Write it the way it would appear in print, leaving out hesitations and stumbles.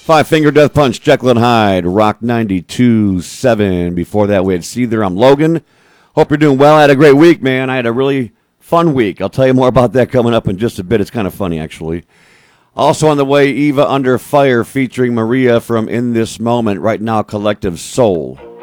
Five Finger Death Punch, Jekyll and Hyde, Rock 92.7. Before that, we had Seether. I'm Logan. Hope you're doing well. I had a great week, man. I had a really fun week. I'll tell you more about that coming up in just a bit. It's kind of funny, actually. Also on the way, Eva Under Fire featuring Maria from In This Moment, Right Now Collective Soul.